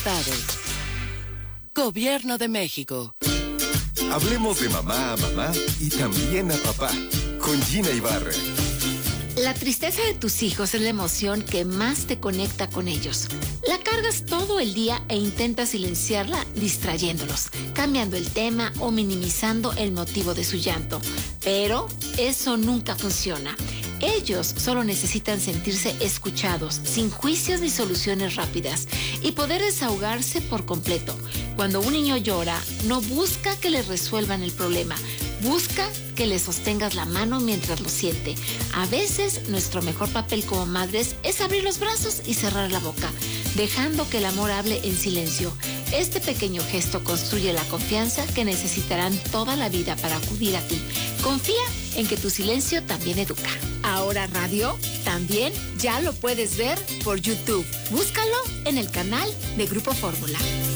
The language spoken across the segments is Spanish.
Gobierno de México. Hablemos de mamá a mamá y también a papá, con Gina Ibarra. La tristeza de tus hijos es la emoción que más te conecta con ellos. La cargas todo el día e intentas silenciarla distrayéndolos, cambiando el tema o minimizando el motivo de su llanto. Pero eso nunca funciona. Ellos solo necesitan sentirse escuchados, sin juicios ni soluciones rápidas, y poder desahogarse por completo. Cuando un niño llora, no busca que le resuelvan el problema, busca que le sostengas la mano mientras lo siente. A veces, nuestro mejor papel como madres es abrir los brazos y cerrar la boca, dejando que el amor hable en silencio. Este pequeño gesto construye la confianza que necesitarán toda la vida para acudir a ti. Confía en que tu silencio también educa. Ahora Radio también ya lo puedes ver por YouTube. Búscalo en el canal de Grupo Fórmula.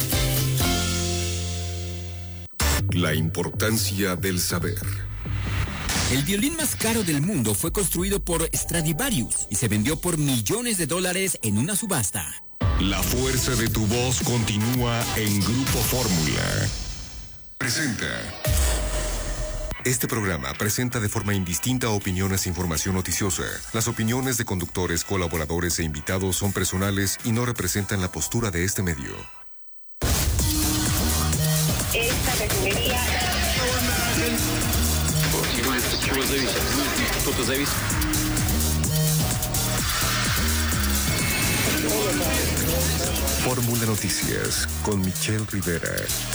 La importancia del saber. El violín más caro del mundo fue construido por Stradivarius y se vendió por millones de dólares en una subasta. La fuerza de tu voz continúa en Grupo Fórmula. Presenta. Este programa presenta de forma indistinta opiniones e información noticiosa. Las opiniones de conductores, colaboradores e invitados son personales y no representan la postura de este medio. Esta refinería... Fórmula Noticias con Michelle Rivera.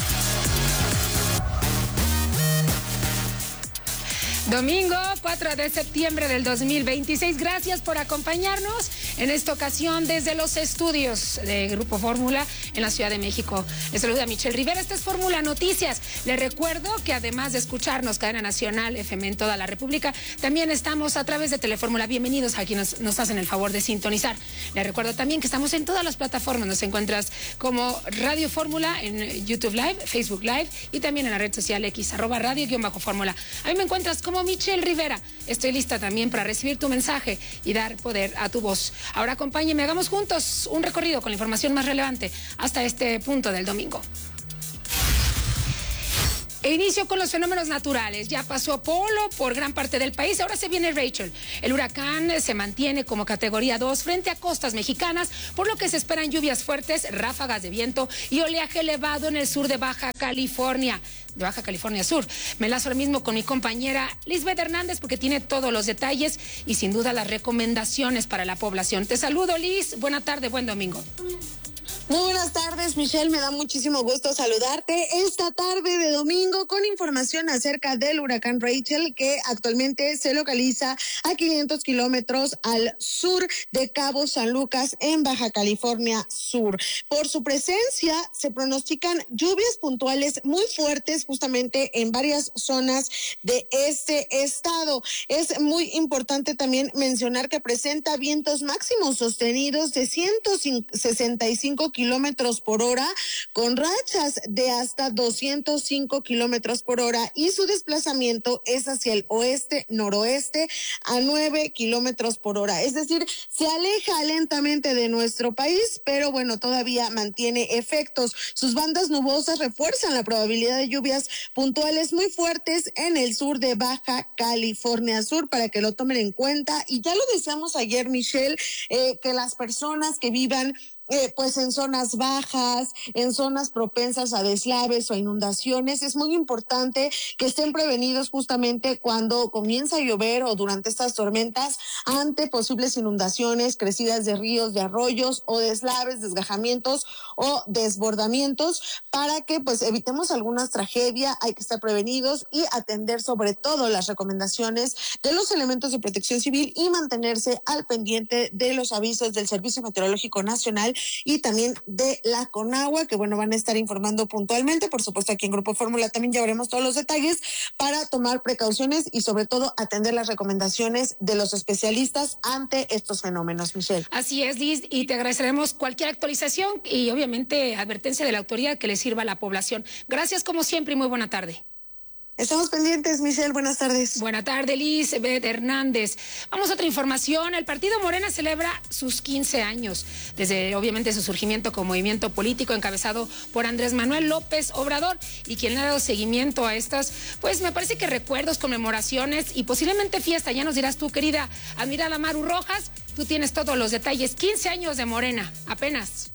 Domingo 4 de septiembre del 2026. Gracias por acompañarnos en esta ocasión desde los estudios de Grupo Fórmula en la Ciudad de México. Les saluda Michelle Rivera. Esta es Fórmula Noticias. Les recuerdo que además de escucharnos cadena nacional FM en toda la República, también estamos a través de Telefórmula. Bienvenidos a quienes nos hacen el favor de sintonizar. Les recuerdo también que estamos en todas las plataformas. Nos encuentras como Radio Fórmula en YouTube Live, Facebook Live y también en la red social X, @radio_fórmula. A mí me encuentras como Michelle Rivera. Estoy lista también para recibir tu mensaje y dar poder a tu voz. Ahora acompáñenme, hagamos juntos un recorrido con la información más relevante hasta este punto del domingo. E inicio con los fenómenos naturales. Ya pasó Polo por gran parte del país, ahora se viene Rachel. El huracán se mantiene como categoría 2 frente a costas mexicanas, por lo que se esperan lluvias fuertes, ráfagas de viento y oleaje elevado en el sur de Baja California Sur. Me enlazo ahora mismo con mi compañera Lisbeth Hernández porque tiene todos los detalles y sin duda las recomendaciones para la población. Te saludo, Liz. Buena tarde, buen domingo. Muy buenas tardes, Michelle, me da muchísimo gusto saludarte esta tarde de domingo con información acerca del huracán Rachel, que actualmente se localiza a 500 kilómetros al sur de Cabo San Lucas en Baja California Sur. Por su presencia se pronostican lluvias puntuales muy fuertes justamente en varias zonas de este estado. Es muy importante también mencionar que presenta vientos máximos sostenidos de 165 kilómetros por hora, con rachas de hasta 205 kilómetros por hora, y su desplazamiento es hacia el oeste-noroeste a 9 kilómetros por hora. Es decir, se aleja lentamente de nuestro país, pero bueno, todavía mantiene efectos. Sus bandas nubosas refuerzan la probabilidad de lluvias puntuales muy fuertes en el sur de Baja California Sur, para que lo tomen en cuenta. Y ya lo decíamos ayer, Michelle, que las personas que vivan pues en zonas bajas, en zonas propensas a deslaves o a inundaciones, es muy importante que estén prevenidos justamente cuando comienza a llover o durante estas tormentas ante posibles inundaciones, crecidas de ríos, de arroyos o deslaves, desgajamientos o desbordamientos, para que pues evitemos alguna tragedia. Hay que estar prevenidos y atender sobre todo las recomendaciones de los elementos de protección civil y mantenerse al pendiente de los avisos del Servicio Meteorológico Nacional y también de la Conagua, que bueno, van a estar informando puntualmente. Por supuesto, aquí en Grupo Fórmula también ya veremos todos los detalles para tomar precauciones y sobre todo atender las recomendaciones de los especialistas ante estos fenómenos, Michelle. Así es, Liz, y te agradeceremos cualquier actualización y obviamente advertencia de la autoridad que le sirva a la población. Gracias como siempre y muy buena tarde. Estamos pendientes, Michelle, buenas tardes. Buenas tardes, Elizabeth Hernández. Vamos a otra información. El partido Morena celebra sus 15 años, desde obviamente su surgimiento como movimiento político encabezado por Andrés Manuel López Obrador, y quien le ha dado seguimiento a estas, pues me parece que recuerdos, conmemoraciones y posiblemente fiesta. Ya nos dirás tú, querida admirada Maru Rojas, tú tienes todos los detalles. 15 años de Morena, apenas.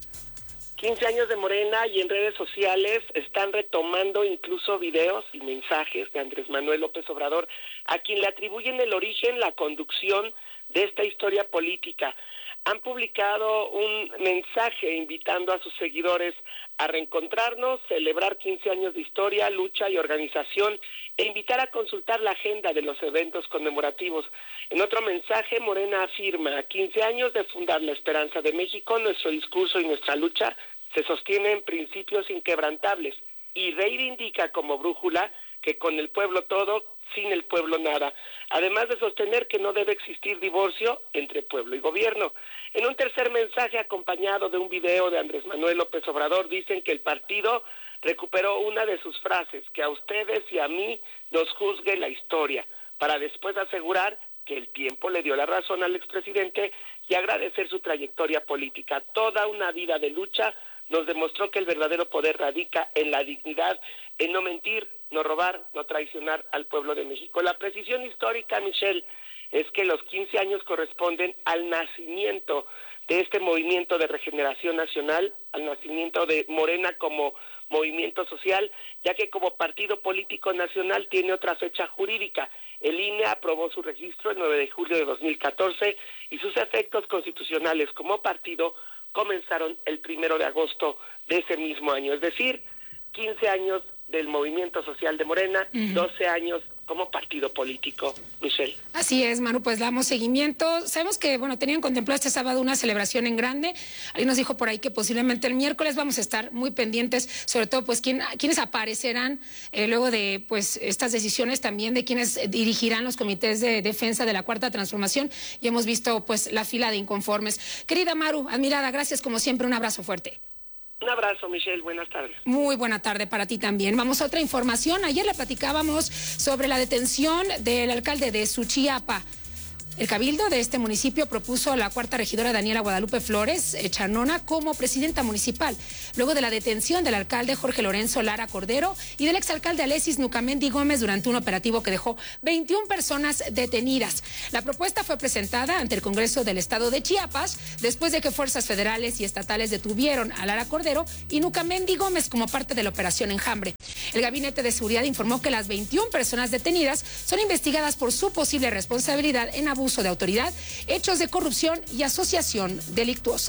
15 años de Morena, y en redes sociales están retomando incluso videos y mensajes de Andrés Manuel López Obrador, a quien le atribuyen el origen, la conducción de esta historia política. Han publicado un mensaje invitando a sus seguidores a reencontrarnos, celebrar 15 años de historia, lucha y organización, e invitar a consultar la agenda de los eventos conmemorativos. En otro mensaje, Morena afirma: 15 años de fundar la esperanza de México, nuestro discurso y nuestra lucha se sostiene en principios inquebrantables, y reivindica como brújula que con el pueblo todo, sin el pueblo nada, además de sostener que no debe existir divorcio entre pueblo y gobierno. En un tercer mensaje, acompañado de un video de Andrés Manuel López Obrador, dicen que el partido recuperó una de sus frases: que a ustedes y a mí nos juzgue la historia, para después asegurar que el tiempo le dio la razón al expresidente y agradecer su trayectoria política. Toda una vida de lucha nos demostró que el verdadero poder radica en la dignidad, en no mentir, no robar, no traicionar al pueblo de México. La precisión histórica, Michelle, es que los 15 años corresponden al nacimiento de este movimiento de regeneración nacional, al nacimiento de Morena como movimiento social, ya que como partido político nacional tiene otra fecha jurídica. El INE aprobó su registro el 9 de julio de 2014 y sus efectos constitucionales como partido comenzaron el 1 de agosto de ese mismo año. Es decir, 15 años del movimiento social de Morena, 12 años como partido político, Michelle. Así es, Manu, pues damos seguimiento. Sabemos que, bueno, tenían contemplado este sábado una celebración en grande. Alguien nos dijo por ahí que posiblemente el miércoles. Vamos a estar muy pendientes, sobre todo, pues, quiénes aparecerán luego de, pues, estas decisiones, también de quienes dirigirán los comités de defensa de la Cuarta Transformación. Y hemos visto, pues, la fila de inconformes. Querida Maru, admirada, gracias como siempre, un abrazo fuerte. Un abrazo, Michelle, buenas tardes. Muy buena tarde para ti también. Vamos a otra información. Ayer le platicábamos sobre la detención del alcalde de Suchiapa. El cabildo de este municipio propuso a la cuarta regidora Daniela Guadalupe Flores Chanona como presidenta municipal, luego de la detención del alcalde Jorge Lorenzo Lara Cordero y del exalcalde Alexis Nucamendi Gómez durante un operativo que dejó 21 personas detenidas. La propuesta fue presentada ante el Congreso del Estado de Chiapas después de que fuerzas federales y estatales detuvieron a Lara Cordero y Nucamendi Gómez como parte de la Operación Enjambre. El Gabinete de Seguridad informó que las 21 personas detenidas son investigadas por su posible responsabilidad en abuso de autoridad, hechos de corrupción y asociación delictuosa.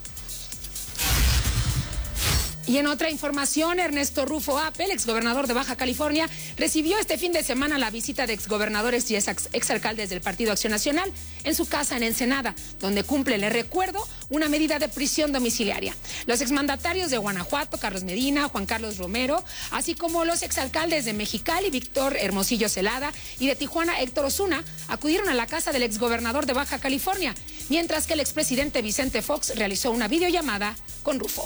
Y en otra información, Ernesto Rufo Apel, exgobernador de Baja California, recibió este fin de semana la visita de exgobernadores y exalcaldes del Partido Acción Nacional en su casa en Ensenada, donde cumple, le recuerdo, una medida de prisión domiciliaria. Los exmandatarios de Guanajuato, Carlos Medina, Juan Carlos Romero, así como los exalcaldes de Mexicali, Víctor Hermosillo Celada, y de Tijuana, Héctor Osuna, acudieron a la casa del exgobernador de Baja California, mientras que el expresidente Vicente Fox realizó una videollamada con Rufo.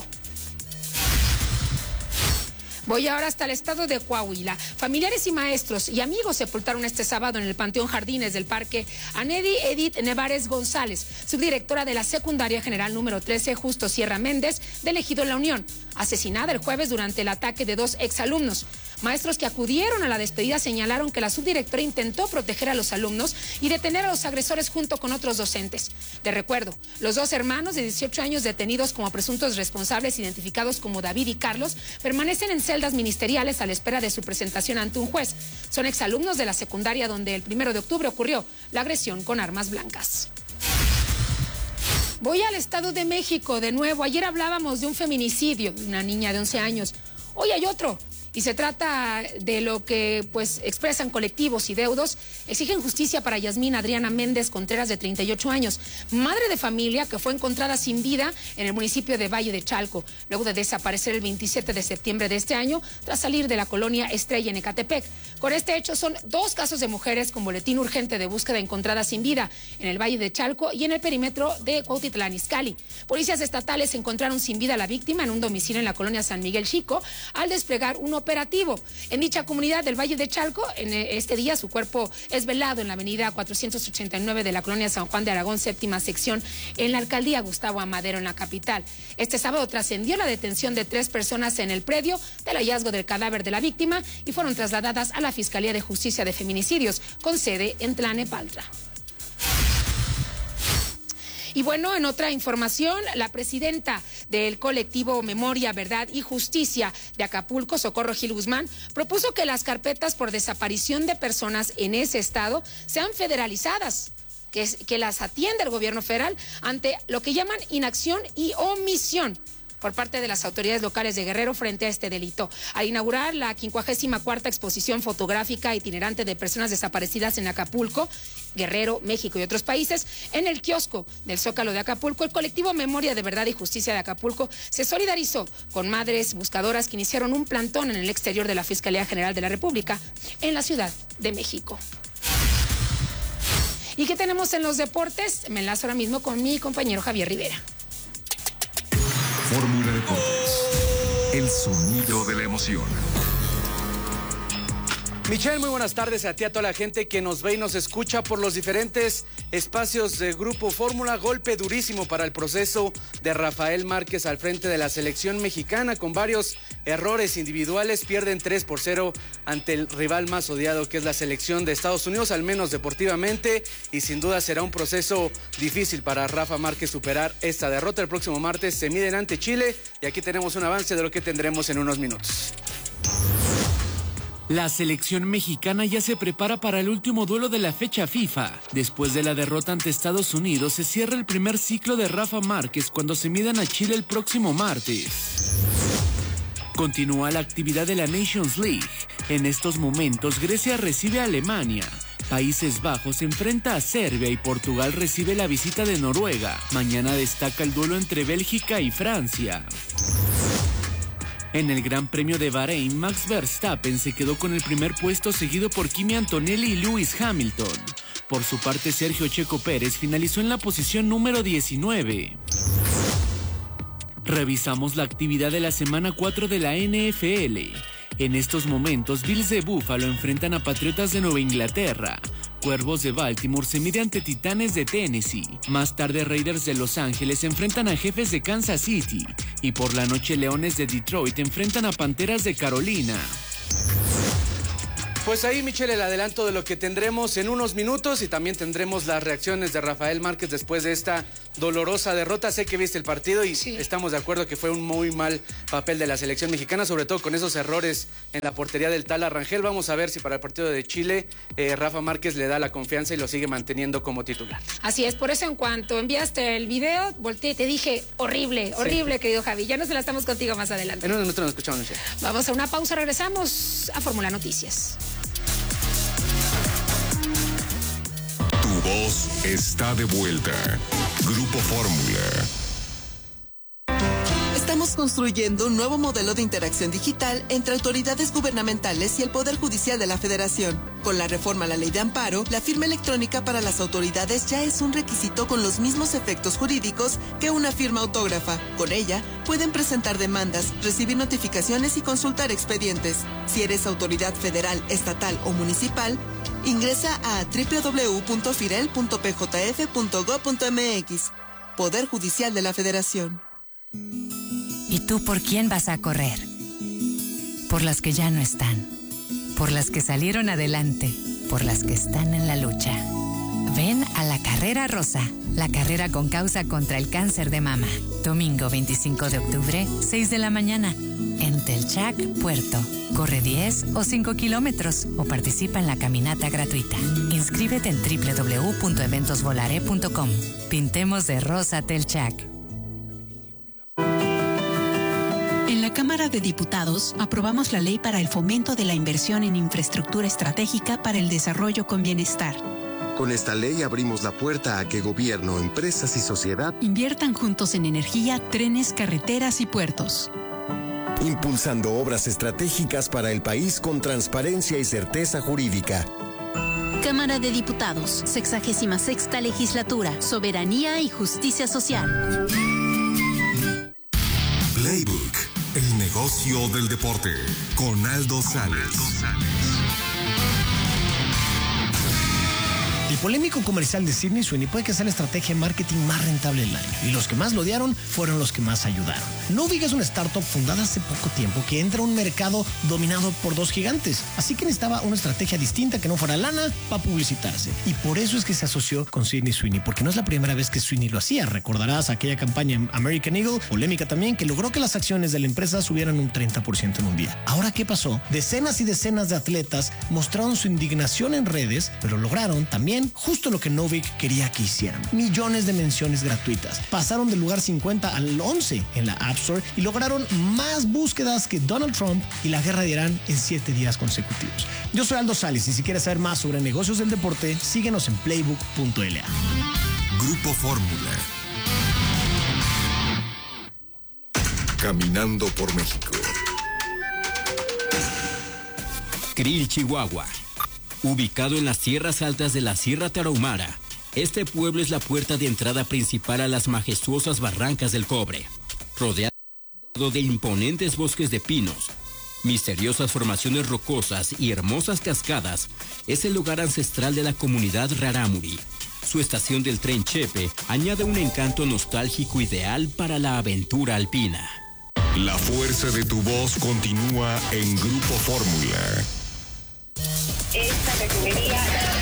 Voy ahora hasta el estado de Coahuila. Familiares y maestros y amigos sepultaron este sábado en el Panteón Jardines del Parque a Nedi Edith Nevares González, subdirectora de la Secundaria General número 13 Justo Sierra Méndez del Ejido La Unión, asesinada el jueves durante el ataque de 2 exalumnos. Maestros que acudieron a la despedida señalaron que la subdirectora intentó proteger a los alumnos y detener a los agresores junto con otros docentes. De recuerdo, los 2 hermanos de 18 años detenidos como presuntos responsables, identificados como David y Carlos, permanecen en celdas ministeriales a la espera de su presentación ante un juez. Son exalumnos de la secundaria donde el 1 de octubre ocurrió la agresión con armas blancas. Voy al Estado de México de nuevo. Ayer hablábamos de un feminicidio de una niña de 11 años. Hoy hay otro. Y se trata de lo que pues expresan colectivos y deudos. Exigen justicia para Yasmín Adriana Méndez Contreras, de 38 años, madre de familia que fue encontrada sin vida en el municipio de Valle de Chalco, luego de desaparecer el 27 de septiembre de este año tras salir de la colonia Estrella en Ecatepec. Con este hecho son 2 casos de mujeres con boletín urgente de búsqueda encontradas sin vida en el Valle de Chalco y en el perímetro de Cuautitlán Izcalli. Policías estatales encontraron sin vida a la víctima en un domicilio en la colonia San Miguel Chico al desplegar un operativo operativo. En dicha comunidad del Valle de Chalco, en este día su cuerpo es velado en la avenida 489 de la colonia San Juan de Aragón, séptima sección, en la alcaldía Gustavo Amadero, en la capital. Este sábado trascendió la detención de 3 personas en el predio del hallazgo del cadáver de la víctima y fueron trasladadas a la Fiscalía de Justicia de Feminicidios, con sede en Tlanepantla. Y bueno, en otra información, la presidenta del colectivo Memoria, Verdad y Justicia de Acapulco, Socorro Gil Guzmán, propuso que las carpetas por desaparición de personas en ese estado sean federalizadas, que las atienda el gobierno federal ante lo que llaman inacción y omisión por parte de las autoridades locales de Guerrero frente a este delito. Al inaugurar la 54ª exposición fotográfica itinerante de personas desaparecidas en Acapulco, Guerrero, México y otros países, en el kiosco del Zócalo de Acapulco, el colectivo Memoria de Verdad y Justicia de Acapulco se solidarizó con madres buscadoras que iniciaron un plantón en el exterior de la Fiscalía General de la República en la Ciudad de México. ¿Y qué tenemos en los deportes? Me enlazo ahora mismo con mi compañero Javier Rivera. Fórmula Deportes. El sonido de la emoción. Michelle, muy buenas tardes a ti, a toda la gente que nos ve y nos escucha por los diferentes espacios de Grupo Fórmula. Golpe durísimo para el proceso de Rafael Márquez al frente de la selección mexicana, con varios errores individuales. Pierden 3-0 ante el rival más odiado, que es la selección de Estados Unidos, al menos deportivamente, y sin duda será un proceso difícil para Rafa Márquez superar esta derrota. El próximo martes se miden ante Chile y aquí tenemos un avance de lo que tendremos en unos minutos. La selección mexicana ya se prepara para el último duelo de la fecha FIFA. Después de la derrota ante Estados Unidos, se cierra el primer ciclo de Rafa Márquez cuando se midan a Chile el próximo martes. Continúa la actividad de la Nations League. En estos momentos, Grecia recibe a Alemania. Países Bajos enfrenta a Serbia y Portugal recibe la visita de Noruega. Mañana destaca el duelo entre Bélgica y Francia. En el Gran Premio de Bahrein, Max Verstappen se quedó con el primer puesto, seguido por Kimi Antonelli y Lewis Hamilton. Por su parte, Sergio Checo Pérez finalizó en la posición número 19. Revisamos la actividad de la semana 4 de la NFL. En estos momentos, Bills de Buffalo enfrentan a Patriotas de Nueva Inglaterra. Cuervos de Baltimore se mide ante Titanes de Tennessee. Más tarde, Raiders de Los Ángeles enfrentan a Jefes de Kansas City. Y por la noche, Leones de Detroit enfrentan a Panteras de Carolina. Pues ahí, Michelle, el adelanto de lo que tendremos en unos minutos, y también tendremos las reacciones de Rafael Márquez después de esta dolorosa derrota. Sé que viste el partido y sí, estamos de acuerdo que fue un muy mal papel de la selección mexicana, sobre todo con esos errores en la portería del Tala Rangel. Vamos a ver si para el partido de Chile Rafa Márquez le da la confianza y lo sigue manteniendo como titular. Así es, por eso en cuanto enviaste el video, volteé y te dije, horrible, horrible, querido Javi. Ya nos enlazamos contigo más adelante. En unos minutos nos escuchamos, Michelle. Vamos a una pausa, regresamos a Fórmula Noticias. Tu voz está de vuelta. Grupo Fórmula. Estamos construyendo un nuevo modelo de interacción digital entre autoridades gubernamentales y el Poder Judicial de la Federación. Con la reforma a la Ley de Amparo, la firma electrónica para las autoridades ya es un requisito con los mismos efectos jurídicos que una firma autógrafa. Con ella, pueden presentar demandas, recibir notificaciones y consultar expedientes. Si eres autoridad federal, estatal o municipal, ingresa a www.firel.pjf.gov.mx. Poder Judicial de la Federación. ¿Y tú por quién vas a correr? Por las que ya no están, por las que salieron adelante, por las que están en la lucha. Ven a la Carrera Rosa, la carrera con causa contra el cáncer de mama. Domingo 25 de octubre, 6 de la mañana, en Telchac, Puerto. Corre 10 o 5 kilómetros o participa en la caminata gratuita. Inscríbete en www.eventosvolare.com. Pintemos de rosa Telchac. En la Cámara de Diputados aprobamos la ley para el fomento de la inversión en infraestructura estratégica para el desarrollo con bienestar. Con esta ley abrimos la puerta a que gobierno, empresas y sociedad inviertan juntos en energía, trenes, carreteras y puertos. Impulsando obras estratégicas para el país con transparencia y certeza jurídica. Cámara de Diputados, 66ª Legislatura, Soberanía y Justicia Social. Playbook, el El negocio del deporte con Aldo Sales. El polémico comercial de Sydney Sweeney puede que sea la estrategia de marketing más rentable del año, y los que más lo odiaron fueron los que más ayudaron. Novig es una startup fundada hace poco tiempo que entra a un mercado dominado por dos gigantes, así que necesitaba una estrategia distinta que no fuera lana para publicitarse, y por eso es que se asoció con Sydney Sweeney, porque no es la primera vez que Sweeney lo hacía. Recordarás aquella campaña en American Eagle, polémica también, que logró que las acciones de la empresa subieran un 30% en un día. Ahora, ¿qué pasó? Decenas y decenas de atletas mostraron su indignación en redes, pero lograron también justo lo que Novig quería que hicieran: millones de menciones gratuitas. Pasaron del lugar 50 al 11 en la App Store y lograron más búsquedas que Donald Trump y la guerra de Irán en 7 días consecutivos. Yo soy Aldo Sales, y si quieres saber más sobre negocios del deporte, síguenos en playbook.la. Grupo Fórmula. Caminando por México. Krill, Chihuahua. Ubicado en las tierras altas de la Sierra Tarahumara, este pueblo es la puerta de entrada principal a las majestuosas barrancas del Cobre, rodeado de imponentes bosques de pinos, misteriosas formaciones rocosas y hermosas cascadas. Es el lugar ancestral de la comunidad Rarámuri. Su estación del tren Chepe añade un encanto nostálgico ideal para la aventura alpina. La fuerza de tu voz continúa en Grupo Fórmula. Esta refinería.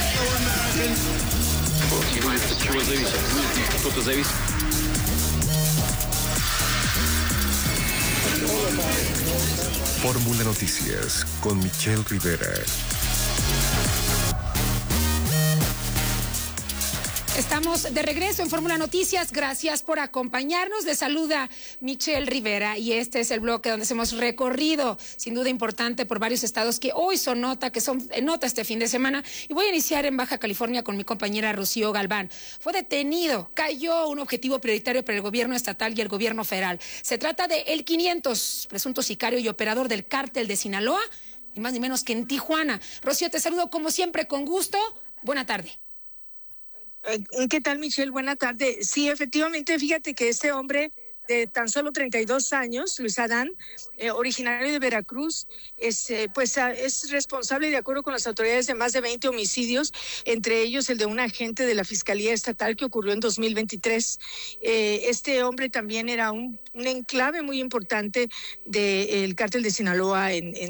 Fórmula Noticias con Michelle Rivera. Estamos de regreso en Fórmula Noticias. Gracias por acompañarnos. Les saluda Michelle Rivera y este es el bloque donde hemos recorrido, sin duda importante, por varios estados que hoy son nota, que son nota este fin de semana. Y voy a iniciar en Baja California con mi compañera Rocío Galván. Fue detenido, cayó un objetivo prioritario para el gobierno estatal y el gobierno federal. Se trata de El 500, presunto sicario y operador del cártel de Sinaloa, ni más ni menos que en Tijuana. Rocío, te saludo como siempre con gusto. Buena tarde. ¿Qué tal, Michelle? Buena tarde. Sí, efectivamente, fíjate que este hombre de tan solo 32 años, Luis Adán, originario de Veracruz, es responsable, de acuerdo con las autoridades, de más de 20 homicidios, entre ellos el de un agente de la Fiscalía Estatal que ocurrió en 2023. Este hombre también era un enclave muy importante del cártel de Sinaloa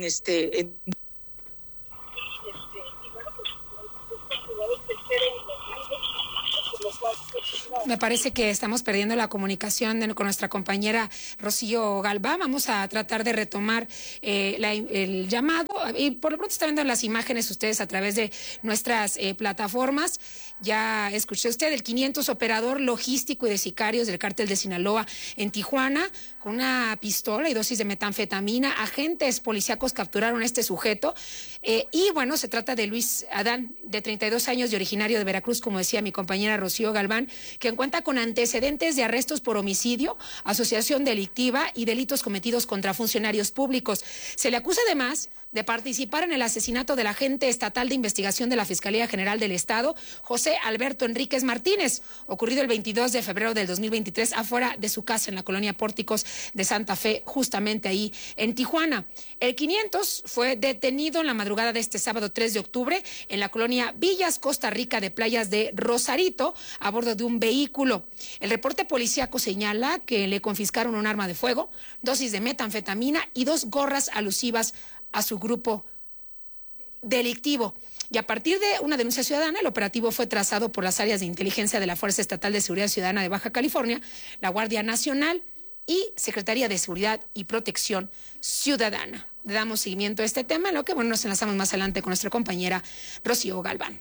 Me parece que estamos perdiendo la comunicación con nuestra compañera Rocío Galván. Vamos a tratar de retomar el llamado. Y por lo pronto están viendo las imágenes ustedes a través de nuestras plataformas. Ya escuché usted, el 500 operador logístico y de sicarios del cártel de Sinaloa en Tijuana, con una pistola y dosis de metanfetamina. Agentes policíacos capturaron a este sujeto. Y bueno, se trata de Luis Adán, de 32 años y originario de Veracruz, como decía mi compañera Rocío Galván, que cuenta con antecedentes de arrestos por homicidio, asociación delictiva y delitos cometidos contra funcionarios públicos. Se le acusa además de participar en el asesinato del agente estatal de investigación de la Fiscalía General del Estado, José Alberto Enríquez Martínez, ocurrido el 22 de febrero del 2023 afuera de su casa en la colonia Pórticos de Santa Fe, justamente ahí en Tijuana. El 500 fue detenido en la madrugada de este sábado 3 de octubre en la colonia Villas, Costa Rica de Playas de Rosarito, a bordo de un vehículo. El reporte policíaco señala que le confiscaron un arma de fuego, dosis de metanfetamina y 2 gorras alusivas a su grupo delictivo. Y a partir de una denuncia ciudadana, el operativo fue trazado por las áreas de inteligencia de la Fuerza Estatal de Seguridad Ciudadana de Baja California, la Guardia Nacional y Secretaría de Seguridad y Protección Ciudadana. Le damos seguimiento a este tema, en lo que nos enlazamos más adelante con nuestra compañera Rocío Galván.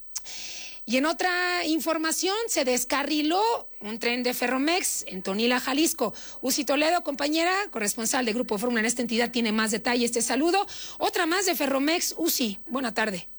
Y en otra información, se descarriló un tren de Ferromex en Tonila, Jalisco. Uzi Toledo, compañera, corresponsal de Grupo Fórmula en esta entidad, tiene más detalles. Te saludo. Otra más de Ferromex. Uzi, buena tarde.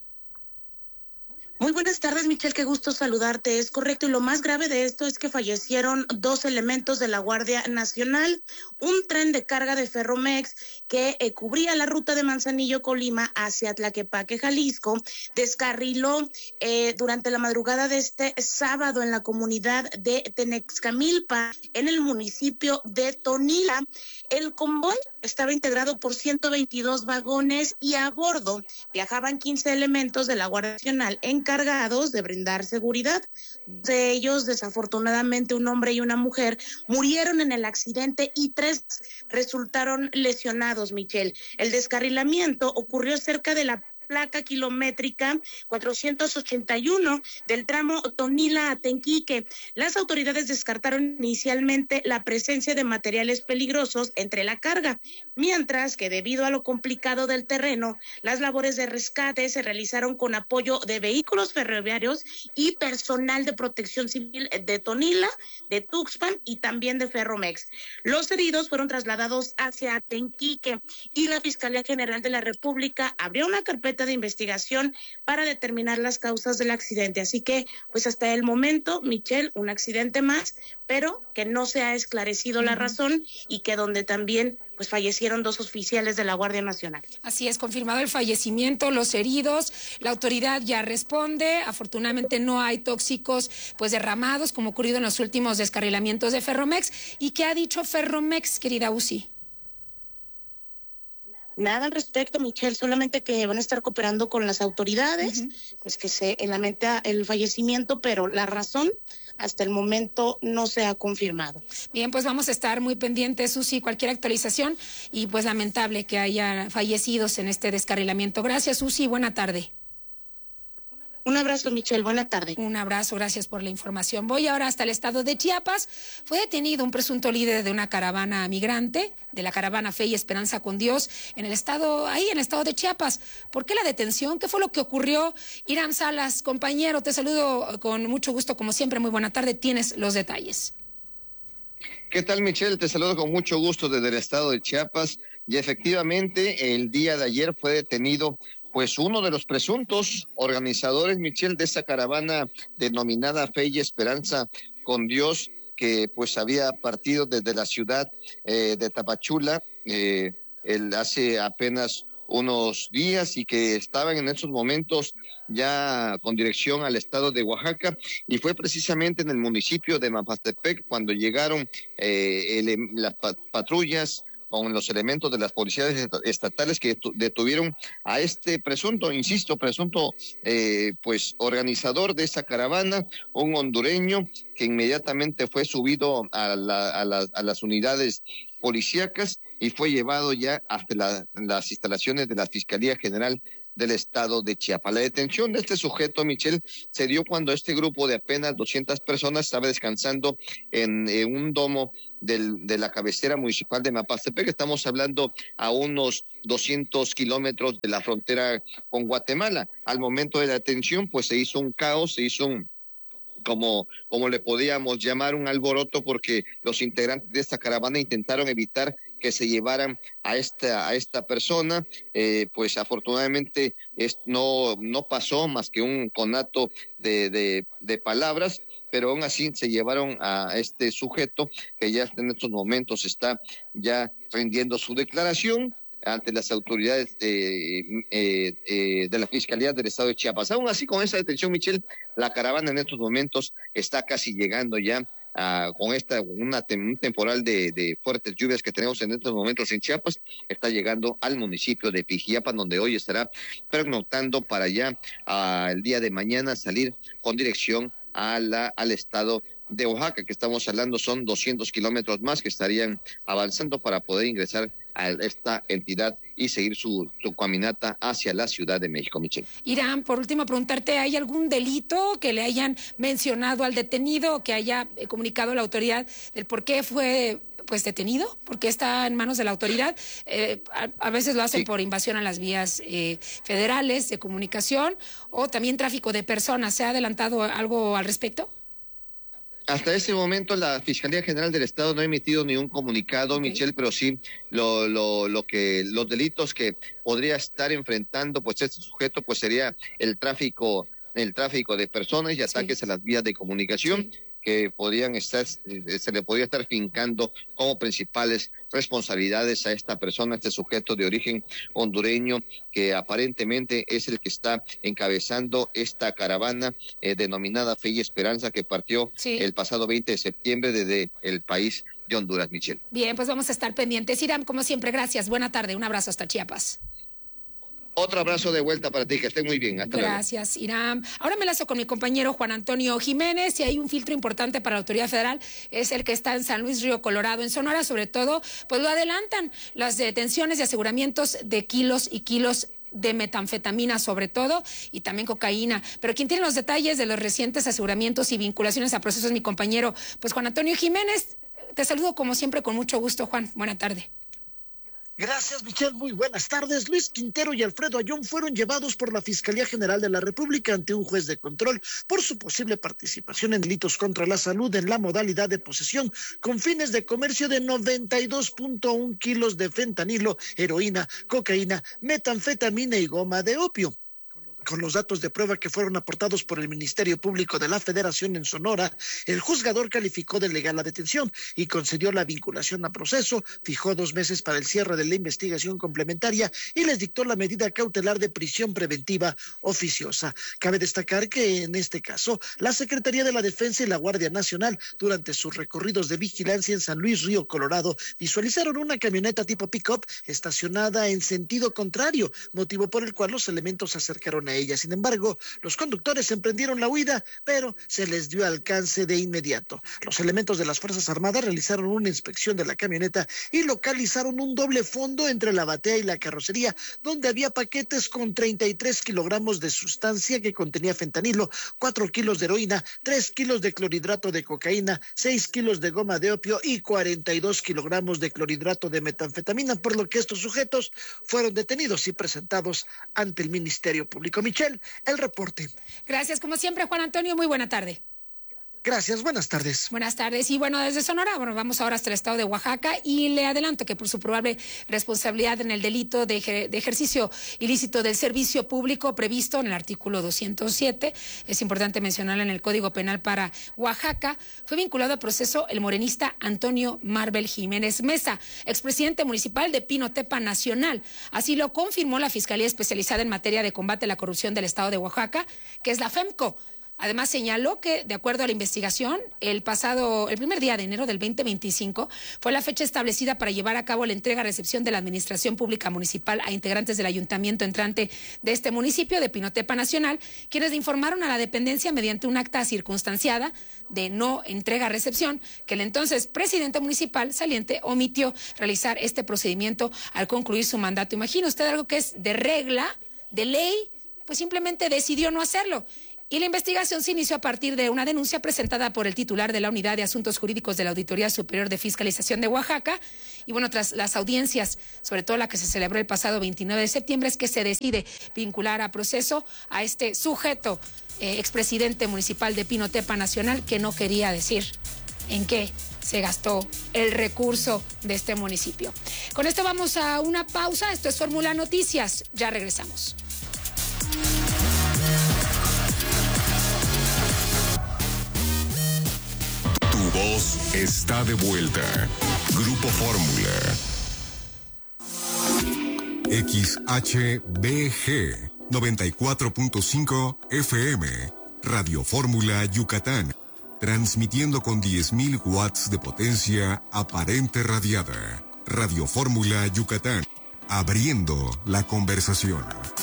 Muy buenas tardes, Michelle, qué gusto saludarte. Es correcto, y lo más grave de esto es que fallecieron 2 elementos de la Guardia Nacional. Un tren de carga de Ferromex que cubría la ruta de Manzanillo, Colima, hacia Tlaquepaque, Jalisco, descarriló durante la madrugada de este sábado en la comunidad de Tenexcamilpa, en el municipio de Tonila. El convoy estaba integrado por 122 vagones y a bordo viajaban 15 elementos de la Guardia Nacional encargados de brindar seguridad. De ellos, desafortunadamente, un hombre y una mujer murieron en el accidente y 3 resultaron lesionados, Michelle. El descarrilamiento ocurrió cerca de la placa kilométrica 481 del tramo Tonila a Tenquique. Las autoridades descartaron inicialmente la presencia de materiales peligrosos entre la carga, mientras que debido a lo complicado del terreno, las labores de rescate se realizaron con apoyo de vehículos ferroviarios y personal de protección civil de Tonila, de Tuxpan y también de Ferromex. Los heridos fueron trasladados hacia Tenquique y la Fiscalía General de la República abrió una carpeta de investigación para determinar las causas del accidente. Así que, pues hasta el momento, Michelle, un accidente más, pero que no se ha esclarecido la razón y que donde también pues fallecieron 2 oficiales de la Guardia Nacional. Así es, confirmado el fallecimiento, los heridos, la autoridad ya responde, afortunadamente no hay tóxicos pues derramados como ocurrido en los últimos descarrilamientos de Ferromex. ¿Y qué ha dicho Ferromex, querida Uzi? Nada al respecto, Michelle, solamente que van a estar cooperando con las autoridades, pues que se lamenta el fallecimiento, pero la razón hasta el momento no se ha confirmado. Bien, pues vamos a estar muy pendientes, Susi, cualquier actualización, y pues lamentable que haya fallecidos en este descarrilamiento. Gracias, Susi, buena tarde. Un abrazo, Michelle, buena tarde. Un abrazo, gracias por la información. Voy ahora hasta el estado de Chiapas. Fue detenido un presunto líder de una caravana migrante, de la caravana Fe y Esperanza con Dios, en el estado de Chiapas. ¿Por qué la detención? ¿Qué fue lo que ocurrió? Irán Salas, compañero, te saludo con mucho gusto, como siempre, muy buena tarde, tienes los detalles. ¿Qué tal, Michelle? Te saludo con mucho gusto desde el estado de Chiapas. Y efectivamente, el día de ayer fue detenido pues uno de los presuntos organizadores, Michelle, de esa caravana denominada Fe y Esperanza con Dios, que pues había partido desde la ciudad de Tapachula hace apenas unos días y que estaban en esos momentos ya con dirección al estado de Oaxaca, y fue precisamente en el municipio de Mapastepec cuando llegaron las patrullas con los elementos de las policías estatales que detuvieron a este presunto pues organizador de esa caravana, un hondureño que inmediatamente fue subido a las unidades policíacas y fue llevado ya hasta las instalaciones de la Fiscalía General del estado de Chiapas. La detención de este sujeto, Michelle, se dio cuando este grupo de apenas 200 personas estaba descansando en un domo de la cabecera municipal de Mapastepec. Estamos hablando a unos 200 kilómetros de la frontera con Guatemala. Al momento de la detención, pues se hizo un caos, se hizo como le podíamos llamar, un alboroto, porque los integrantes de esta caravana intentaron evitar que se llevaran a esta persona. Pues afortunadamente no pasó más que un conato de palabras, pero aún así se llevaron a este sujeto que ya en estos momentos está ya rindiendo su declaración ante las autoridades de la Fiscalía del Estado de Chiapas. Aún así, con esa detención, Michelle, la caravana en estos momentos está casi llegando ya con un temporal de fuertes lluvias que tenemos en estos momentos en Chiapas, está llegando al municipio de Pijiapan, donde hoy estará pernoctando para ya el día de mañana salir con dirección al estado de Oaxaca, que estamos hablando son 200 kilómetros más que estarían avanzando para poder ingresar a esta entidad y seguir su caminata hacia la Ciudad de México, Michelle. Irán, por último, preguntarte, ¿hay algún delito que le hayan mencionado al detenido o que haya comunicado a la autoridad del por qué fue pues detenido? ¿Por qué está en manos de la autoridad? A veces lo hacen por invasión a las vías federales de comunicación o también tráfico de personas. ¿Se ha adelantado algo al respecto? Hasta ese momento la Fiscalía General del Estado no ha emitido ningún comunicado, Michelle, pero sí los delitos que podría estar enfrentando pues este sujeto pues sería el tráfico de personas y ataques a las vías de comunicación, que se le podría estar fincando como principales responsabilidades a esta persona, este sujeto de origen hondureño, que aparentemente es el que está encabezando esta caravana denominada Fe y Esperanza, que partió el pasado 20 de septiembre desde el país de Honduras, Michelle. Bien, pues vamos a estar pendientes. Iram, como siempre, gracias. Buena tarde. Un abrazo hasta Chiapas. Otro abrazo de vuelta para ti, que estén muy bien. Hasta Gracias, Iram. Ahora me lazo con mi compañero Juan Antonio Jiménez y hay un filtro importante para la autoridad federal, es el que está en San Luis Río Colorado, en Sonora, sobre todo, pues lo adelantan las detenciones y aseguramientos de kilos y kilos de metanfetamina sobre todo y también cocaína. Pero quien tiene los detalles de los recientes aseguramientos y vinculaciones a procesos es mi compañero, pues Juan Antonio Jiménez. Te saludo como siempre con mucho gusto, Juan. Buena tarde. Gracias, Michelle. Muy buenas tardes. Luis Quintero y Alfredo Ayón fueron llevados por la Fiscalía General de la República ante un juez de control por su posible participación en delitos contra la salud en la modalidad de posesión con fines de comercio de 92.1 kilos de fentanilo, heroína, cocaína, metanfetamina y goma de opio. Con los datos de prueba que fueron aportados por el Ministerio Público de la Federación en Sonora, el juzgador calificó de legal la detención y concedió la vinculación a proceso, fijó 2 meses para el cierre de la investigación complementaria y les dictó la medida cautelar de prisión preventiva oficiosa. Cabe destacar que en este caso, la Secretaría de la Defensa y la Guardia Nacional, durante sus recorridos de vigilancia en San Luis Río Colorado, visualizaron una camioneta tipo pick-up estacionada en sentido contrario, motivo por el cual los elementos se acercaron a ella. Sin embargo, los conductores emprendieron la huida, pero se les dio alcance de inmediato. Los elementos de las Fuerzas Armadas realizaron una inspección de la camioneta y localizaron un doble fondo entre la batea y la carrocería, donde había paquetes con 33 kilogramos de sustancia que contenía fentanilo, 4 kilos de heroína, 3 kilos de clorhidrato de cocaína, 6 kilos de goma de opio y 42 kilogramos de clorhidrato de metanfetamina, por lo que estos sujetos fueron detenidos y presentados ante el Ministerio Público. Michelle, el reporte. Gracias, como siempre, Juan Antonio. Muy buena tarde. Gracias, buenas tardes. Buenas tardes. Y bueno, desde Sonora, vamos ahora hasta el estado de Oaxaca y le adelanto que por su probable responsabilidad en el delito de ejercicio ilícito del servicio público previsto en el artículo 207, es importante mencionarlo en el Código Penal para Oaxaca, fue vinculado a proceso el morenista Antonio Marvel Jiménez Mesa, expresidente municipal de Pinotepa Nacional. Así lo confirmó la Fiscalía Especializada en Materia de Combate a la Corrupción del estado de Oaxaca, que es la FEMCO. Además, señaló que, de acuerdo a la investigación, el primer día de enero del 2025 fue la fecha establecida para llevar a cabo la entrega-recepción de la Administración Pública Municipal a integrantes del ayuntamiento entrante de este municipio de Pinotepa Nacional, quienes le informaron a la dependencia mediante un acta circunstanciada de no entrega-recepción que el entonces presidente municipal saliente omitió realizar este procedimiento al concluir su mandato. Imagina usted algo que es de regla, de ley, pues simplemente decidió no hacerlo. Y la investigación se inició a partir de una denuncia presentada por el titular de la Unidad de Asuntos Jurídicos de la Auditoría Superior de Fiscalización de Oaxaca. Y bueno, tras las audiencias, sobre todo la que se celebró el pasado 29 de septiembre, es que se decide vincular a proceso a este sujeto, expresidente municipal de Pinotepa Nacional, que no quería decir en qué se gastó el recurso de este municipio. Con esto vamos a una pausa. Esto es Fórmula Noticias. Ya regresamos. Tu voz está de vuelta. Grupo Fórmula. XHBG 94.5 FM. Radio Fórmula Yucatán. Transmitiendo con 10.000 watts de potencia aparente radiada. Radio Fórmula Yucatán. Abriendo la conversación.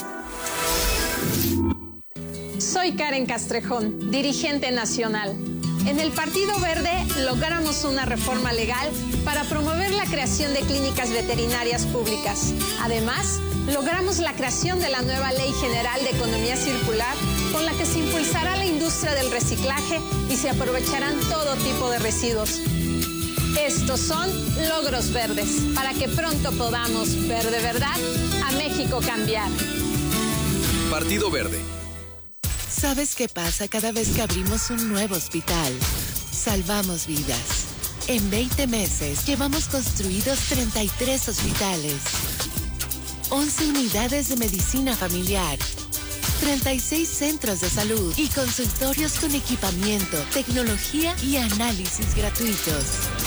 Soy Karen Castrejón, dirigente nacional. En el Partido Verde logramos una reforma legal para promover la creación de clínicas veterinarias públicas. Además, logramos la creación de la nueva Ley General de Economía Circular, con la que se impulsará la industria del reciclaje y se aprovecharán todo tipo de residuos. Estos son logros verdes, para que pronto podamos ver de verdad a México cambiar. Partido Verde. ¿Sabes qué pasa cada vez que abrimos un nuevo hospital? Salvamos vidas. En 20 meses llevamos construidos 33 hospitales, 11 unidades de medicina familiar, 36 centros de salud y consultorios con equipamiento, tecnología y análisis gratuitos.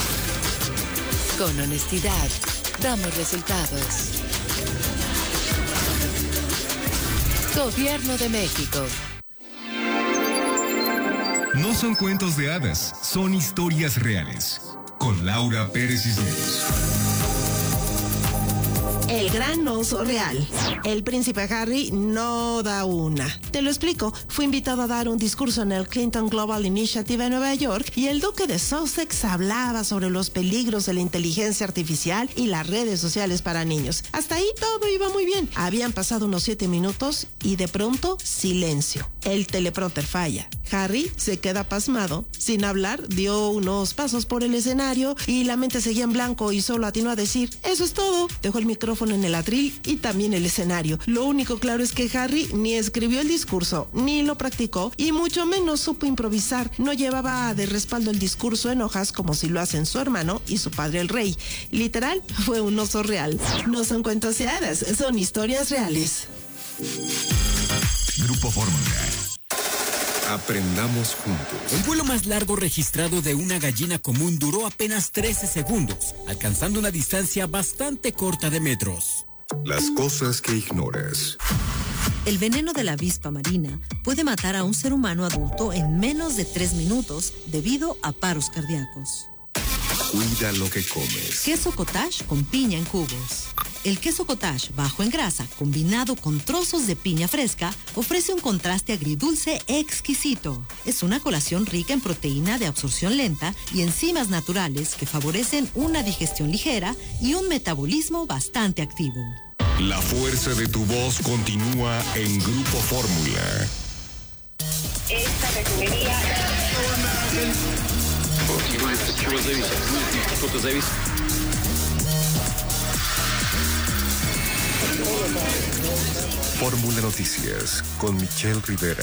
Con honestidad, damos resultados. Gobierno de México. No son cuentos de hadas, son historias reales. con Laura Pérez Cisneros. El gran oso real. El príncipe Harry no da una. Te lo explico. Fue invitado a dar un discurso en el Clinton Global Initiative en Nueva York y el duque de Sussex hablaba sobre los peligros de la inteligencia artificial y las redes sociales para niños. Hasta ahí todo iba muy bien. Habían pasado unos 7 minutos y de pronto silencio. El teleprompter falla. Harry se queda pasmado. Sin hablar, dio unos pasos por el escenario y la mente seguía en blanco y solo atinó a decir: eso es todo. Dejó el micrófono en el atril y también el escenario. Lo único claro es que Harry ni escribió el discurso, ni lo practicó y mucho menos supo improvisar. No llevaba de respaldo el discurso en hojas como si lo hacen su hermano y su padre el rey. Literal, fue un oso real. No son cuentos de hadas, son historias reales. Grupo Fórmula. Aprendamos juntos. El vuelo más largo registrado de una gallina común duró apenas 13 segundos, alcanzando una distancia bastante corta de metros. Las cosas que ignoras. El veneno de la avispa marina puede matar a un ser humano adulto en menos de 3 minutos debido a paros cardíacos. Cuida lo que comes. Queso cottage con piña en cubos. El queso cottage bajo en grasa, combinado con trozos de piña fresca, ofrece un contraste agridulce exquisito. Es una colación rica en proteína de absorción lenta y enzimas naturales que favorecen una digestión ligera y un metabolismo bastante activo. La fuerza de tu voz continúa en Grupo Fórmula. Esta refinería... Fórmula Noticias con Michelle Rivera.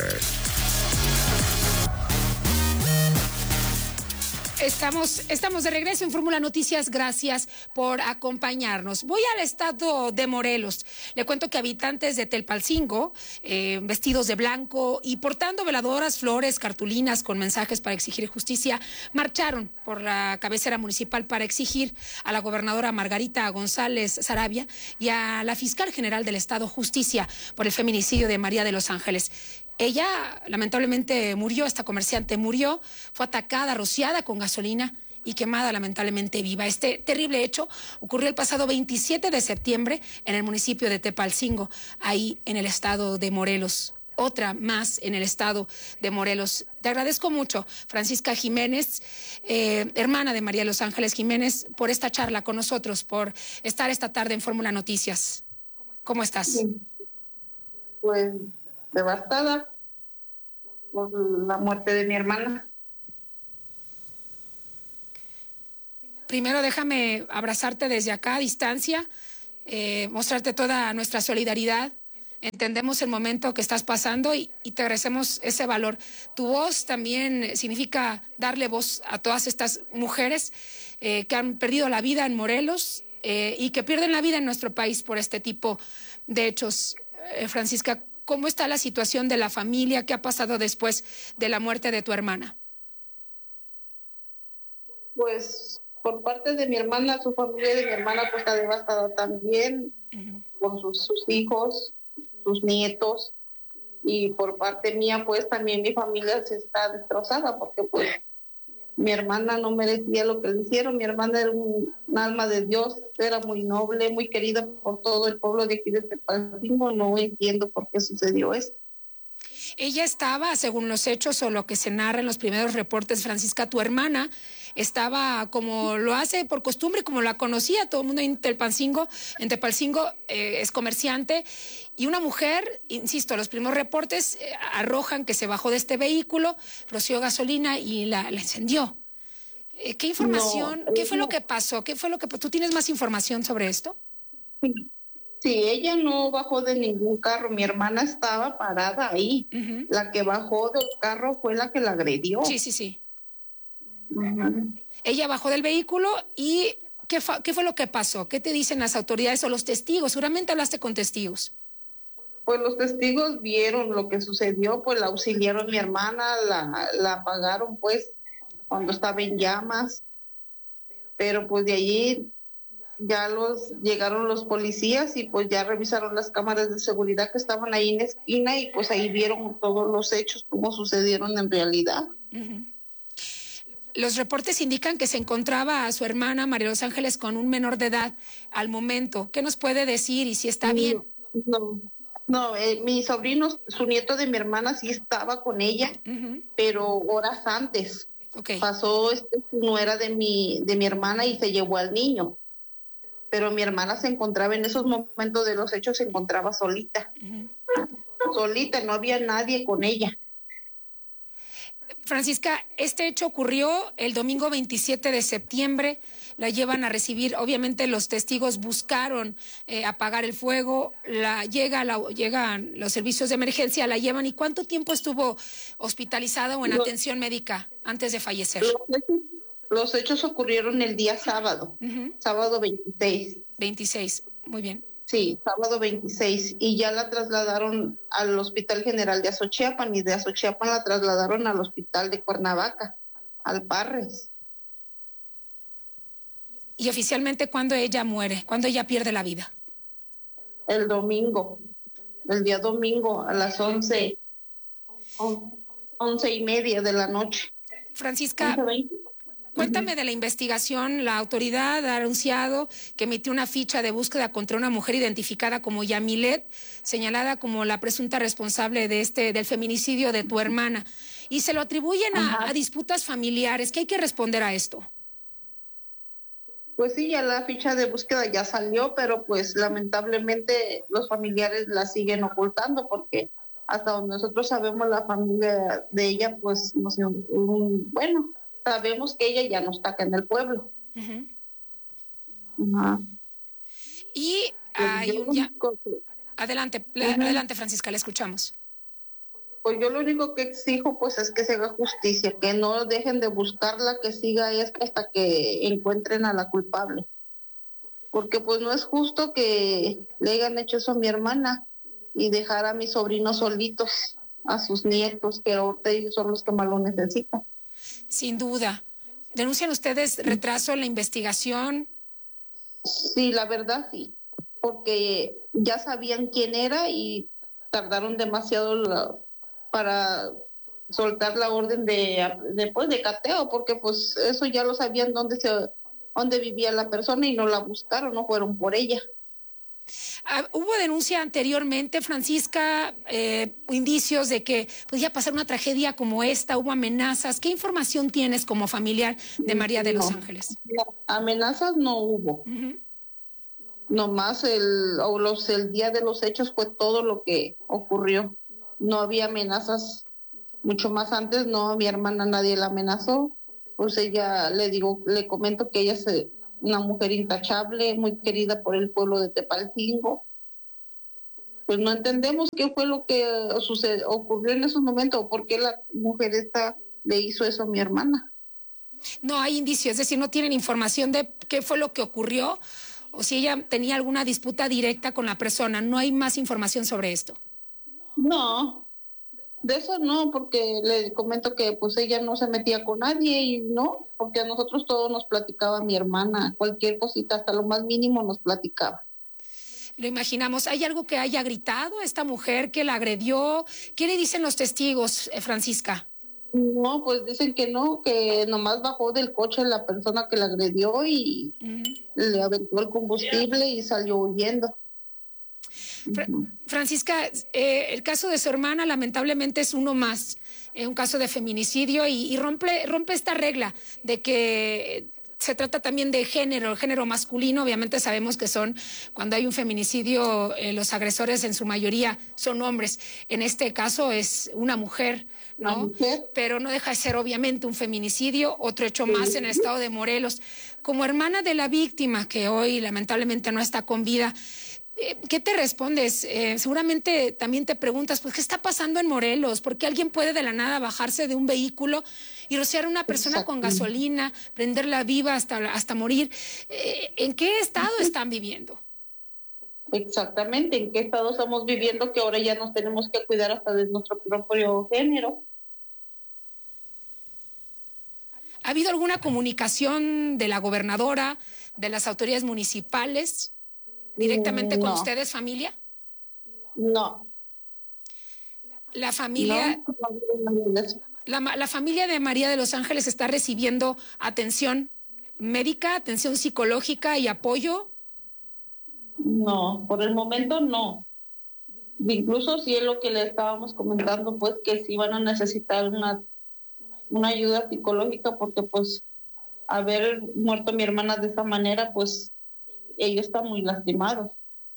Estamos de regreso en Fórmula Noticias. Gracias por acompañarnos. Voy al estado de Morelos. Le cuento que habitantes de Telpalcingo, vestidos de blanco y portando veladoras, flores, cartulinas con mensajes para exigir justicia, marcharon por la cabecera municipal para exigir a la gobernadora Margarita González Sarabia y a la fiscal general del estado justicia por el feminicidio de María de los Ángeles. Ella lamentablemente murió, esta comerciante murió, fue atacada, rociada con gasolina y quemada lamentablemente viva. Este terrible hecho ocurrió el pasado 27 de septiembre en el municipio de Tepalcingo, ahí en el estado de Morelos. Otra más en el estado de Morelos. Te agradezco mucho, Francisca Jiménez, hermana de María de los Ángeles Jiménez, por esta charla con nosotros, por estar esta tarde en Fórmula Noticias. ¿Cómo estás? Sí. Pues devastada por la muerte de mi hermana. Primero déjame abrazarte desde acá a distancia, mostrarte toda nuestra solidaridad. Entendemos el momento que estás pasando y te agradecemos ese valor. Tu voz también significa darle voz a todas estas mujeres que han perdido la vida en Morelos y que pierden la vida en nuestro país por este tipo de hechos. Francisca, ¿cómo está la situación de la familia? ¿Qué ha pasado después de la muerte de tu hermana? Pues por parte de mi hermana, su familia de mi hermana pues está devastada también, por sus hijos, sus nietos, y por parte mía pues también mi familia se está destrozada porque pues mi hermana no merecía lo que le hicieron. Mi hermana era un alma de Dios, era muy noble, muy querida por todo el pueblo de aquí de Tepalcingo. No entiendo por qué sucedió esto. Ella estaba, según los hechos o lo que se narra en los primeros reportes, Francisca, tu hermana estaba como lo hace por costumbre, como la conocía todo el mundo en Tepalcingo, es comerciante, y una mujer, insisto, los primeros reportes arrojan que se bajó de este vehículo, roció gasolina y la encendió. ¿Qué información, qué fue lo que pasó? ¿Tú tienes más información sobre esto? Sí, ella no bajó de ningún carro, mi hermana estaba parada ahí. La que bajó del carro fue la que la agredió. Sí. Ella bajó del vehículo y ¿qué fue lo que pasó? ¿Qué te dicen las autoridades o los testigos? Seguramente hablaste con testigos. Pues los testigos vieron lo que sucedió, pues la auxiliaron mi hermana, la apagaron pues cuando estaba en llamas, pero pues de allí ya llegaron los policías y pues ya revisaron las cámaras de seguridad que estaban ahí en la esquina y pues ahí vieron todos los hechos, cómo sucedieron en realidad. Los reportes indican que se encontraba a su hermana María Los Ángeles con un menor de edad al momento. ¿Qué nos puede decir y si está bien? No, mi sobrino, su nieto de mi hermana sí estaba con ella, pero horas antes. Pasó su nuera de mi hermana y se llevó al niño. Pero mi hermana se encontraba en esos momentos de los hechos, se encontraba solita. Solita, no había nadie con ella. Francisca, este hecho ocurrió el domingo 27 de septiembre. La llevan a recibir, obviamente los testigos buscaron apagar el fuego, llegan los servicios de emergencia, la llevan. ¿Y cuánto tiempo estuvo hospitalizada o en atención médica antes de fallecer? Los hechos ocurrieron el día sábado, sábado 26. 26, muy bien. Sí, sábado 26, y ya la trasladaron al Hospital General de Azochiapan, y de Azochiapan la trasladaron al Hospital de Cuernavaca, al Parres. ¿Y oficialmente cuándo ella muere? ¿Cuándo ella pierde la vida? El domingo, el día domingo a las 11:30 de la noche. Francisca, cuéntame de la investigación. La autoridad ha anunciado que emitió una ficha de búsqueda contra una mujer identificada como Yamilet, señalada como la presunta responsable del feminicidio de tu hermana. Y se lo atribuyen a disputas familiares. ¿Qué hay que responder a esto? Pues sí, ya la ficha de búsqueda ya salió, pero pues lamentablemente los familiares la siguen ocultando, porque hasta donde nosotros sabemos, la familia de ella, pues, bueno, sabemos que ella ya no está acá en el pueblo. Y hay adelante, Francisca, le escuchamos. Pues yo lo único que exijo, pues, es que se haga justicia, que no dejen de buscarla, que siga esto hasta que encuentren a la culpable. Porque pues no es justo que le hayan hecho eso a mi hermana y dejar a mis sobrinos solitos, a sus nietos, que ahorita ellos son los que más lo necesitan. Sin duda. ¿Denuncian ustedes retraso en la investigación? Sí, la verdad sí, porque ya sabían quién era y tardaron demasiado para soltar la orden de cateo, porque pues eso ya lo sabían dónde vivía la persona y no la buscaron, no fueron por ella. ¿Hubo denuncia anteriormente, Francisca, indicios de que podía pasar una tragedia como esta? ¿Hubo amenazas? ¿Qué información tienes como familiar de María de Los Ángeles? Amenazas no hubo. Nomás el día de los hechos fue todo lo que ocurrió. No había amenazas. Mucho más antes, no, mi hermana nadie la amenazó. Pues ella, le comento que ella es una mujer intachable, muy querida por el pueblo de Tepalcingo. Pues no entendemos qué fue lo que ocurrió en esos momentos, o por qué la mujer le hizo eso a mi hermana. No hay indicios, es decir, no tienen información de qué fue lo que ocurrió, o si ella tenía alguna disputa directa con la persona. No hay más información sobre esto. No, de eso no, porque le comento que pues ella no se metía con nadie, y no, porque a nosotros todo nos platicaba mi hermana, cualquier cosita, hasta lo más mínimo nos platicaba. Lo imaginamos. ¿Hay algo que haya gritado esta mujer que la agredió? ¿Qué le dicen los testigos, Francisca? No, pues dicen que no, que nomás bajó del coche la persona que la agredió y le aventó el combustible y salió huyendo. Francisca, el caso de su hermana lamentablemente es uno más, un caso de feminicidio y rompe esta regla de que se trata también de género, el género masculino. Obviamente sabemos que cuando hay un feminicidio, los agresores en su mayoría son hombres. En este caso es una mujer, ¿no? Pero no deja de ser obviamente un feminicidio, otro hecho más en el estado de Morelos. Como hermana de la víctima, que hoy lamentablemente no está con vida, ¿qué te respondes? Seguramente también te preguntas, pues, ¿qué está pasando en Morelos? ¿Por qué alguien puede de la nada bajarse de un vehículo y rociar a una persona con gasolina, prenderla viva hasta morir? ¿En qué estado están viviendo? Exactamente, ¿en qué estado estamos viviendo que ahora ya nos tenemos que cuidar hasta de nuestro propio género? ¿Ha habido alguna comunicación de la gobernadora, de las autoridades municipales, directamente con ustedes, familia? No. La familia... ¿La familia de María de los Ángeles está recibiendo atención médica, atención psicológica y apoyo? No, por el momento no. Incluso sí es lo que le estábamos comentando, pues que sí van a necesitar una ayuda psicológica, porque pues haber muerto mi hermana de esa manera, pues ellos están muy lastimados.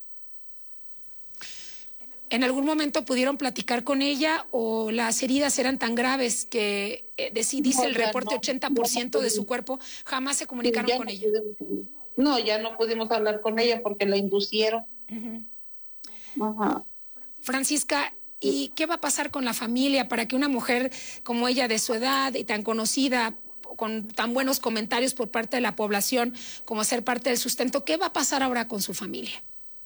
¿En algún momento pudieron platicar con ella o las heridas eran tan graves que dice el reporte 80% de su cuerpo, jamás se comunicaron con ella? No, ya no pudimos hablar con ella porque la inducieron. Ajá. Francisca, ¿y qué va a pasar con la familia para que una mujer como ella de su edad y tan conocida, con tan buenos comentarios por parte de la población como ser parte del sustento, qué va a pasar ahora con su familia?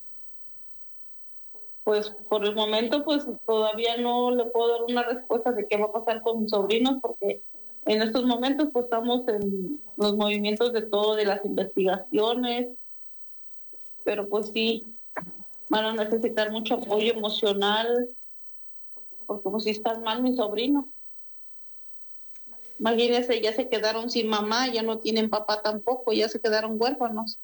Pues por el momento pues todavía no le puedo dar una respuesta de qué va a pasar con mis sobrinos, porque en estos momentos pues estamos en los movimientos de todo, de las investigaciones, pero pues sí van a necesitar mucho apoyo emocional, porque pues si están mal mis sobrinos. Imagínense, ya se quedaron sin mamá, ya no tienen papá tampoco, ya se quedaron huérfanos.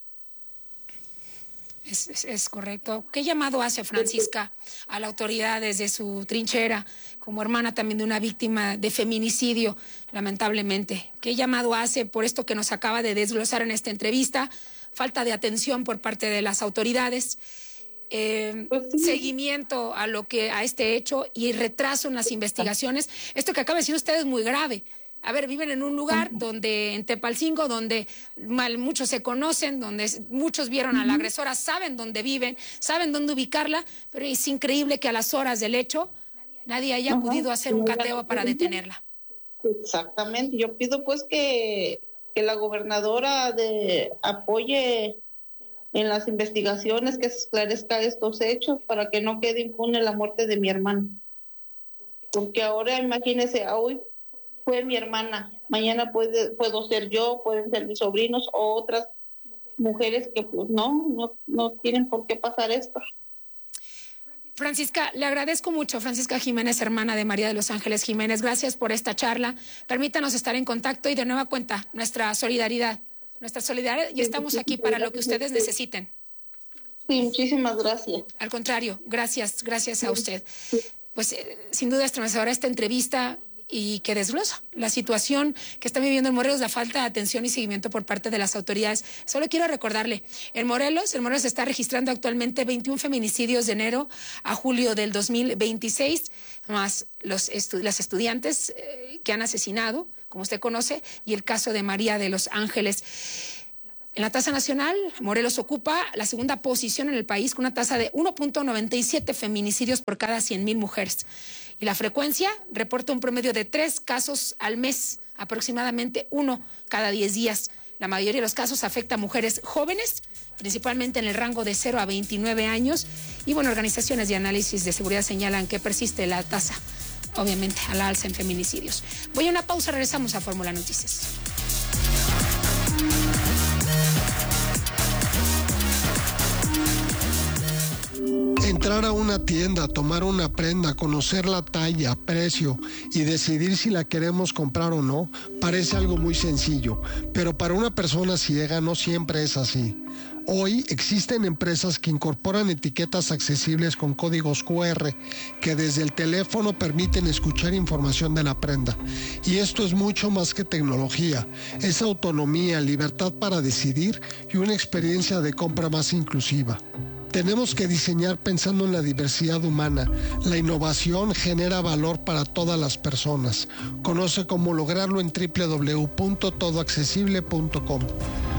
Es correcto. ¿Qué llamado hace Francisca a la autoridad desde su trinchera, como hermana también de una víctima de feminicidio, lamentablemente? ¿Qué llamado hace por esto que nos acaba de desglosar en esta entrevista? Falta de atención por parte de las autoridades, seguimiento a este hecho y retraso en las investigaciones. Esto que acaba de decir usted es muy grave. A ver, viven en un lugar donde, en Tepalcingo, donde muchos se conocen, donde muchos vieron a la agresora, saben dónde viven, saben dónde ubicarla, pero es increíble que a las horas del hecho nadie haya acudido a hacer un cateo para detenerla. Exactamente. Yo pido pues que la gobernadora apoye en las investigaciones, que se esclarezca estos hechos para que no quede impune la muerte de mi hermana. Porque ahora, imagínese, hoy fue mi hermana, mañana puedo ser yo, pueden ser mis sobrinos o otras mujeres que pues no tienen por qué pasar esto. Francisca, le agradezco mucho, Francisca Jiménez, hermana de María de los Ángeles Jiménez. Gracias por esta charla. Permítanos estar en contacto y de nueva cuenta nuestra solidaridad y estamos aquí para lo que ustedes necesiten. Sí, muchísimas gracias. Al contrario, gracias a usted. Pues sin duda estremecedora esta entrevista y que desglosa la situación que está viviendo en Morelos, la falta de atención y seguimiento por parte de las autoridades. Solo quiero recordarle, en Morelos está registrando actualmente 21 feminicidios de enero a julio del 2026, más las estudiantes que han asesinado, como usted conoce, y el caso de María de los Ángeles. En la tasa nacional, Morelos ocupa la segunda posición en el país con una tasa de 1.97 feminicidios por cada 100,000 mujeres. Y la frecuencia reporta un promedio de 3 casos al mes, aproximadamente 1 cada 10 días. La mayoría de los casos afecta a mujeres jóvenes, principalmente en el rango de 0 a 29 años. Y organizaciones de análisis de seguridad señalan que persiste la tasa, obviamente, a la alza en feminicidios. Voy a una pausa, regresamos a Fórmula Noticias. Entrar a una tienda, tomar una prenda, conocer la talla, precio y decidir si la queremos comprar o no, parece algo muy sencillo, pero para una persona ciega no siempre es así. Hoy existen empresas que incorporan etiquetas accesibles con códigos QR que desde el teléfono permiten escuchar información de la prenda. Y esto es mucho más que tecnología, es autonomía, libertad para decidir y una experiencia de compra más inclusiva. Tenemos que diseñar pensando en la diversidad humana. La innovación genera valor para todas las personas. Conoce cómo lograrlo en www.todoaccesible.com.